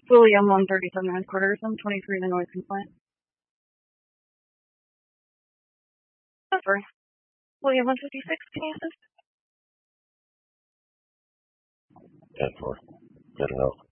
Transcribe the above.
William 137 and 23 the noise complaint. Over. William 156, can you assist? 10-4. Good enough.